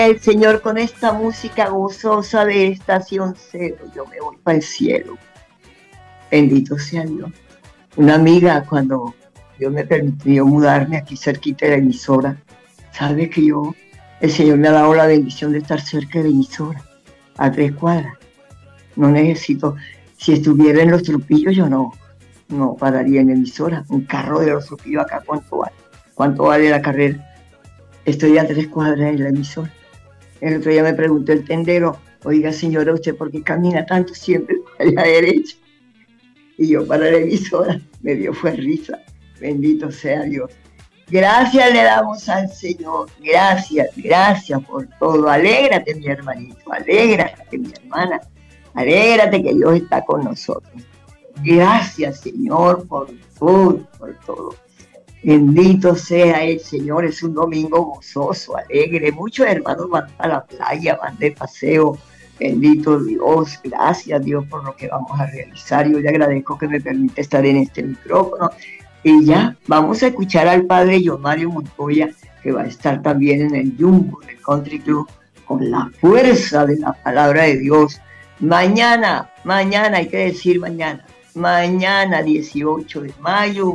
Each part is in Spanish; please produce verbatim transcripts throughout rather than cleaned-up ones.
El Señor con esta música gozosa de estación cero. Yo me voy para el cielo. Bendito sea Dios. Una amiga, cuando Dios me permitió mudarme aquí cerquita de la emisora, sabe que yo, el Señor me ha dado la bendición de estar cerca de la emisora, a tres cuadras. No necesito, si estuviera en Los Trupillos, yo no, no pararía en la emisora. Un carro de Los Trupillos acá, ¿cuánto vale? ¿Cuánto vale la carrera? Estoy a tres cuadras en la emisora. El otro día me preguntó el tendero, oiga señora, ¿usted por qué camina tanto siempre a la derecha? Y yo para la emisora me dio fue risa. Bendito sea Dios. Gracias le damos al Señor. Gracias, gracias por todo. Alégrate, mi hermanito. Alégrate, mi hermana. Alégrate que Dios está con nosotros. Gracias, Señor, por todo, por todo. Bendito sea el Señor, es un domingo gozoso, alegre. Muchos hermanos van a la playa, van de paseo. Bendito Dios, gracias Dios por lo que vamos a realizar. Yo le agradezco que me permite estar en este micrófono. Y ya vamos a escuchar al padre John Mario Montoya, que va a estar también en el Jumbo del Country Club, con la fuerza de la palabra de Dios. Mañana, mañana, hay que decir mañana, mañana dieciocho de mayo,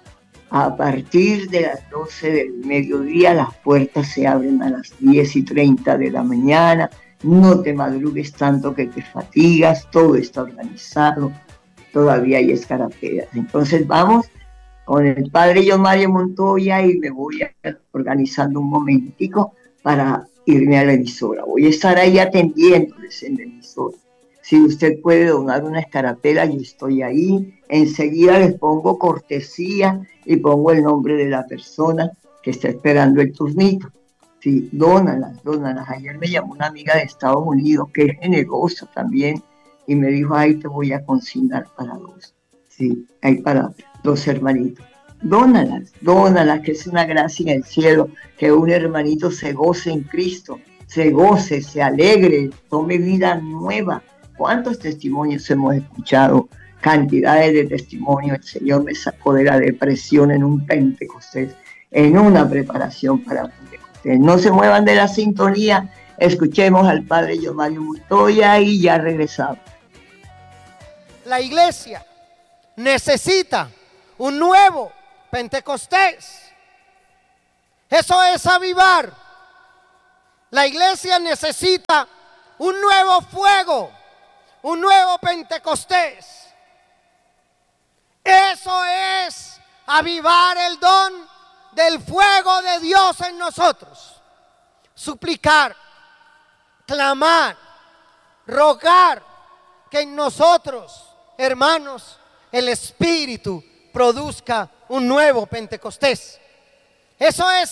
a partir de las doce del mediodía, las puertas se abren a las diez y treinta de la mañana. No te madrugues tanto que te fatigas, todo está organizado, todavía hay escarapelas. Entonces vamos con el padre John Mario Montoya y me voy a organizando un momentico para irme a la emisora. Voy a estar ahí atendiéndoles en la emisora. Si usted puede donar una escarapela, yo estoy ahí. Enseguida les pongo cortesía y pongo el nombre de la persona que está esperando el turnito. Sí, dónalas, dónalas. Ayer me llamó una amiga de Estados Unidos que es generosa también y me dijo, ay, te voy a consignar para dos. Sí, hay para dos hermanitos. Dónalas, dónalas, que es una gracia en el cielo, que un hermanito se goce en Cristo, se goce, se alegre, tome vida nueva. ¿Cuántos testimonios hemos escuchado? Cantidades de testimonios. El Señor me sacó de la depresión en un Pentecostés, en una preparación para Pentecostés. No se muevan de la sintonía. Escuchemos al padre John Mario Montoya y ya regresamos. La iglesia necesita un nuevo Pentecostés. Eso es avivar. La iglesia necesita un nuevo fuego, un nuevo Pentecostés. Eso es avivar el don del fuego de Dios en nosotros. Suplicar, clamar, rogar que en nosotros, hermanos, el Espíritu produzca un nuevo Pentecostés. Eso es